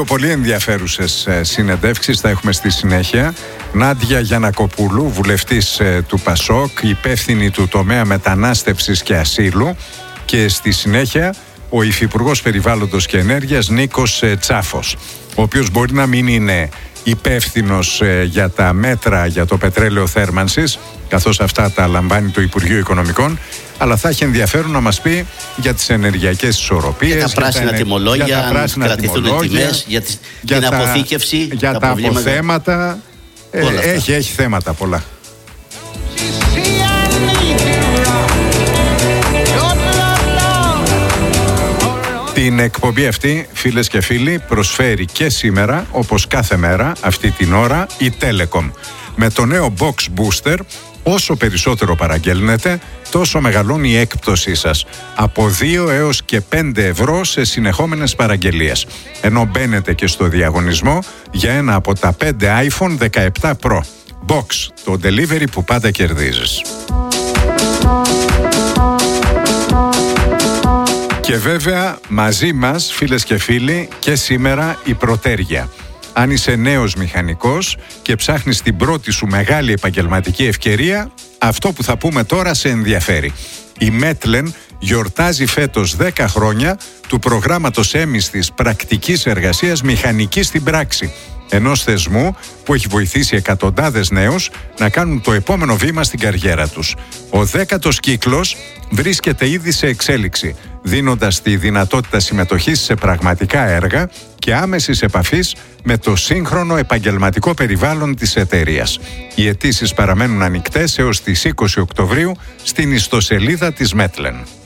πολύ ενδιαφέρουσες συνεντεύξεις θα έχουμε στη συνέχεια. Νάντια Γιαννακοπούλου, βουλευτής του ΠΑΣΟΚ, υπεύθυνη του τομέα μετανάστευσης και ασύλου, και στη συνέχεια ο Υφυπουργός Περιβάλλοντος και Ενέργειας Νίκος Τσάφος, ο οποίος μπορεί να μην είναι υπεύθυνος για τα μέτρα για το πετρέλαιο θέρμανσης, καθώς αυτά τα λαμβάνει το Υπουργείο Οικονομικών, αλλά θα έχει ενδιαφέρον να μας πει για τις ενεργειακές ισορροπίες, για τα πράσινα τιμολόγια, αν κρατηθούν οι τιμές, για την αποθήκευση, για τα αποθέματα. Έχει θέματα πολλά. Την εκπομπή αυτή, φίλες και φίλοι, προσφέρει και σήμερα, όπως κάθε μέρα, αυτή την ώρα, η Telecom. Με το νέο Box Booster, όσο περισσότερο παραγγέλνετε, τόσο μεγαλώνει η έκπτωσή σας. Από 2 έως και 5 ευρώ σε συνεχόμενες παραγγελίες. Ενώ μπαίνετε και στο διαγωνισμό για ένα από τα 5 iPhone 17 Pro. Box, το delivery που πάντα κερδίζεις. Και βέβαια μαζί μας, φίλες και φίλοι, και σήμερα η Προτέργεια. Αν είσαι νέος μηχανικός και ψάχνεις την πρώτη σου μεγάλη επαγγελματική ευκαιρία, αυτό που θα πούμε τώρα σε ενδιαφέρει. Η Μέτλεν γιορτάζει φέτος 10 χρόνια του προγράμματος έμισθης πρακτικής εργασίας μηχανικής στην πράξη, ενός θεσμού που έχει βοηθήσει εκατοντάδες νέους να κάνουν το επόμενο βήμα στην καριέρα τους. Ο 10ος κύκλος βρίσκεται ήδη σε εξέλιξη, δίνοντας τη δυνατότητα συμμετοχής σε πραγματικά έργα και άμεσης επαφής με το σύγχρονο επαγγελματικό περιβάλλον της εταιρείας. Οι αιτήσεις παραμένουν ανοιχτές έως τις 20 Οκτωβρίου στην ιστοσελίδα της Μέτλεν.